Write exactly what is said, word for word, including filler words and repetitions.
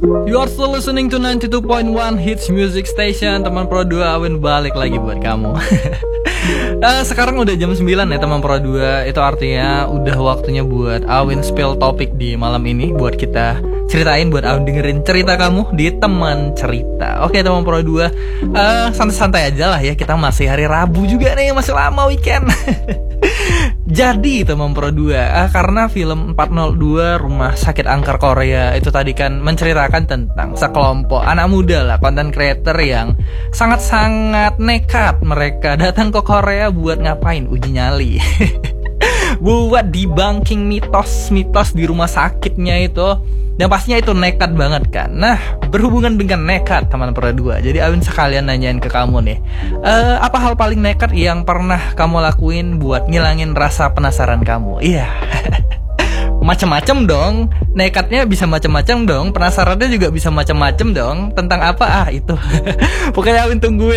You are still listening to ninety-two point one Hits Music Station. Teman Pro dua, Awin balik lagi buat kamu. uh, Sekarang udah jam sembilan ya teman Pro dua. Itu artinya udah waktunya buat Awin spill topik di malam ini. Buat kita ceritain, buat Awin dengerin cerita kamu di Teman Cerita. Oke teman Pro dua, uh, santai-santai aja lah ya. Kita masih hari Rabu juga nih, masih lama weekend. Jadi teman Pro dua, uh, karena film empat nol dua Rumah Sakit Angker Korea itu tadi kan menceritakan tentang sekelompok anak muda lah, content creator yang sangat-sangat nekat. Mereka datang ke Korea buat ngapain? Uji nyali. Buat debunking mitos-mitos di rumah sakitnya itu. Dan pastinya itu nekat banget kan. Nah, berhubungan dengan nekat teman Pro dua, jadi Awin sekalian nanyain ke kamu nih, uh, apa hal paling nekat yang pernah kamu lakuin buat ngilangin rasa penasaran kamu? Iya. Macem-macem dong. Nekatnya bisa macem-macem dong. Penasarannya juga bisa macem-macem dong. Tentang apa? Ah itu. Pokoknya Awin tungguin